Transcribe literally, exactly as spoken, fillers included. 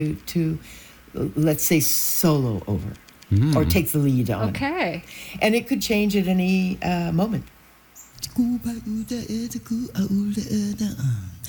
to, to uh, let's say, solo over Mm. or take the lead on. Okay. And it could change at any uh, moment.